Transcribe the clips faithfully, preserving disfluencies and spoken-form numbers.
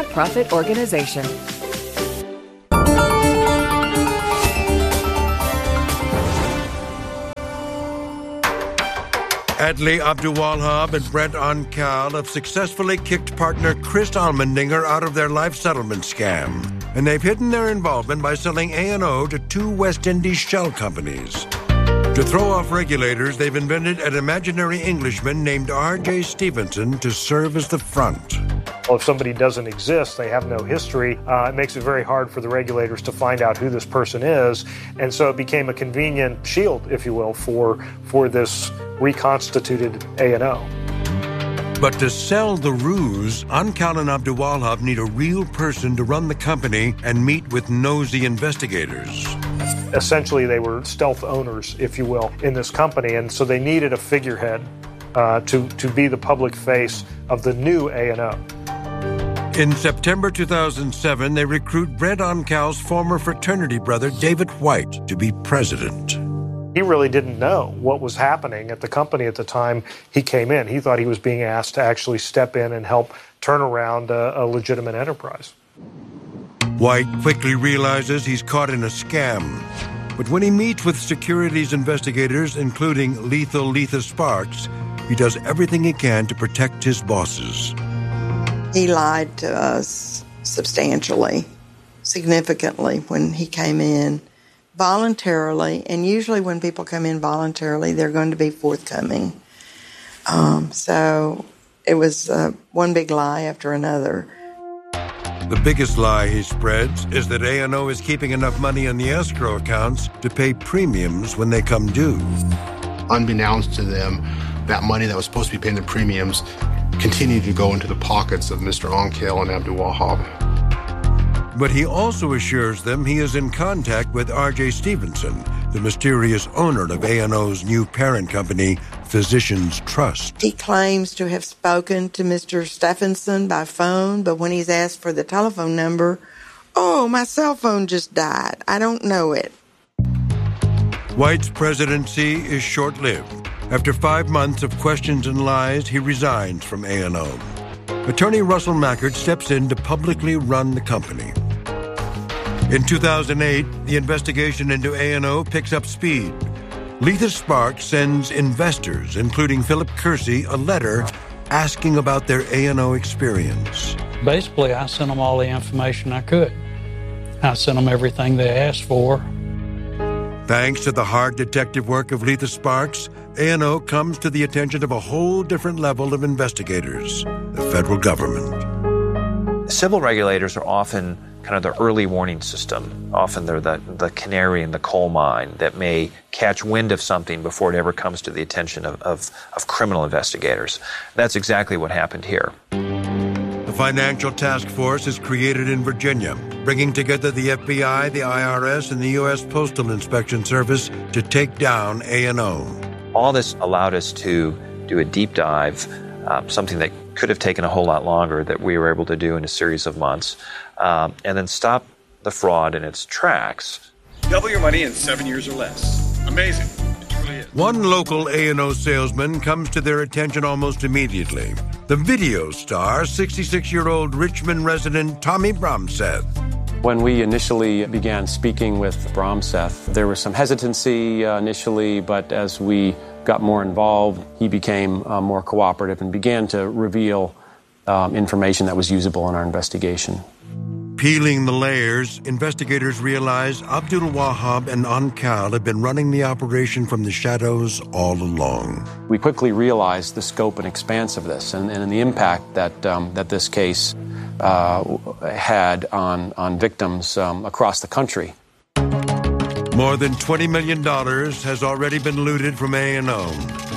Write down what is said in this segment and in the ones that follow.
nonprofit organization. Adley Abdulwahab and Brent Onkal have successfully kicked partner Chris Almendinger out of their life settlement scam, and they've hidden their involvement by selling A and O to two West Indies shell companies. To throw off regulators, they've invented an imaginary Englishman named R J Stevenson to serve as the front. Well, if somebody doesn't exist, they have no history, uh, it makes it very hard for the regulators to find out who this person is. And so it became a convenient shield, if you will, for, for this reconstituted A and O. But to sell the ruse, Onkal and Abdulwahab need a real person to run the company and meet with nosy investigators. Essentially, they were stealth owners, if you will, in this company, and so they needed a figurehead uh, to, to be the public face of the new A and O. In September two thousand seven, they recruit Brent Onkal's former fraternity brother, David White, to be president. He really didn't know what was happening at the company at the time he came in. He thought he was being asked to actually step in and help turn around a, a legitimate enterprise. White quickly realizes he's caught in a scam. But when he meets with securities investigators, including Lethal Letha Sparks, he does everything he can to protect his bosses. He lied to us substantially, significantly when he came in, voluntarily, and usually when people come in voluntarily, they're going to be forthcoming. Um, so it was uh, one big lie after another. The biggest lie he spreads is that A and O is keeping enough money in the escrow accounts to pay premiums when they come due. Unbeknownst to them, that money that was supposed to be paying the premiums continued to go into the pockets of Mister Onkal and Abdulwahab. But he also assures them he is in contact with R J Stevenson, the mysterious owner of A and O's new parent company, Physicians Trust. He claims to have spoken to Mister Stephenson by phone, but when he's asked for the telephone number, oh, my cell phone just died. I don't know it. White's presidency is short-lived. After five months of questions and lies, he resigns from A and O. Attorney Russell Mackert steps in to publicly run the company. In two thousand eight, the investigation into A and O picks up speed. Letha Sparks sends investors, including Philip Kersey, a letter asking about their A and O experience. Basically, I sent them all the information I could. I sent them everything they asked for. Thanks to the hard detective work of Letha Sparks, A and O comes to the attention of a whole different level of investigators, the federal government. Civil regulators are often kind of the early warning system. Often they're the, the canary in the coal mine that may catch wind of something before it ever comes to the attention of, of, of criminal investigators. That's exactly what happened here. The Financial Task Force is created in Virginia, bringing together the F B I, the I R S, and the U S Postal Inspection Service to take down A and O. All this allowed us to do a deep dive, uh, something that could have taken a whole lot longer that we were able to do in a series of months, um, and then stop the fraud in its tracks. Double your money in seven years or less. Amazing. It really is. One local A and O salesman comes to their attention almost immediately. The video star, sixty-six-year-old Richmond resident Tommy Bromseth. When we initially began speaking with Bromseth, there was some hesitancy uh, initially, but as we got more involved, he became uh, more cooperative and began to reveal um, information that was usable in our investigation. Peeling the layers, investigators realize Abdulwahab and Onkal have been running the operation from the shadows all along. We quickly realized the scope and expanse of this and, and the impact that um, that this case uh, had on, on victims um, across the country. More than twenty million dollars has already been looted from A and O.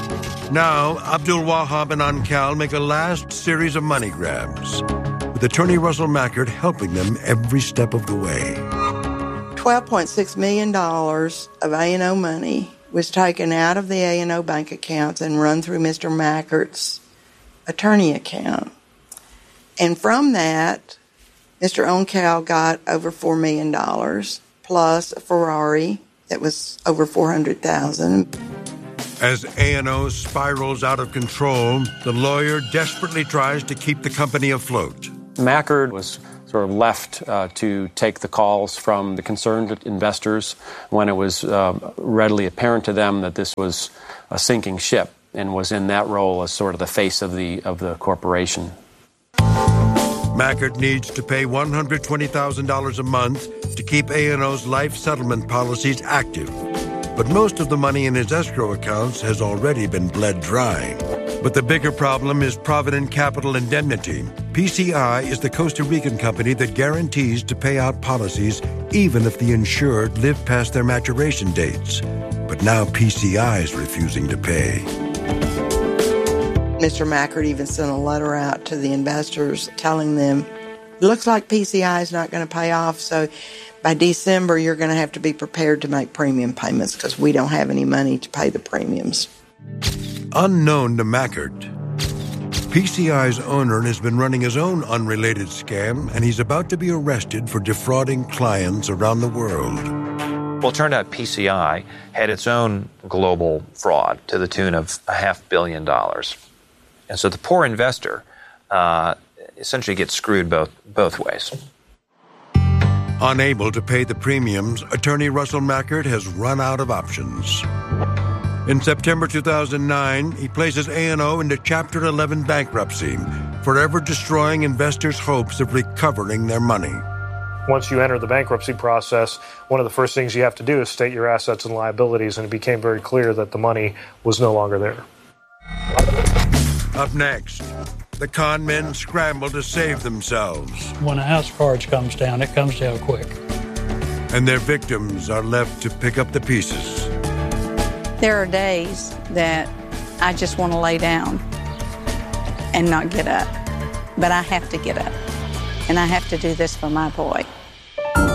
Now, Abdulwahab and Onkal make a last series of money grabs, with attorney Russell Mackert helping them every step of the way. twelve point six million dollars of A and O money was taken out of the A and O bank accounts and run through Mister Mackert's attorney account. And from that, Mister Onkal got over four million dollars, plus a Ferrari that was over four hundred thousand dollars. As A and O spirals out of control, the lawyer desperately tries to keep the company afloat. Mackard was sort of left uh, to take the calls from the concerned investors when it was uh, readily apparent to them that this was a sinking ship, and was in that role as sort of the face of the of the corporation. Mackard needs to pay one hundred twenty thousand dollars a month to keep A and O's life settlement policies active. But most of the money in his escrow accounts has already been bled dry. But the bigger problem is Provident Capital Indemnity. P C I is the Costa Rican company that guarantees to pay out policies even if the insured live past their maturation dates. But now P C I is refusing to pay. Mister Mackard even sent a letter out to the investors telling them, it looks like P C I is not going to pay off, so by December you're going to have to be prepared to make premium payments because we don't have any money to pay the premiums. Unknown to Mackard, P C I's owner has been running his own unrelated scam, and he's about to be arrested for defrauding clients around the world. Well, it turned out P C I had its own global fraud to the tune of a half billion dollars. And so the poor investor uh, essentially gets screwed both both ways. Unable to pay the premiums, attorney Russell Mackard has run out of options. In September two thousand nine, he places A and O into Chapter eleven bankruptcy, forever destroying investors' hopes of recovering their money. Once you enter the bankruptcy process, one of the first things you have to do is state your assets and liabilities, and it became very clear that the money was no longer there. Up next, the con men scramble to save themselves. When a house of cards comes down, it comes down quick. And their victims are left to pick up the pieces. There are days that I just want to lay down and not get up. But I have to get up. And I have to do this for my boy.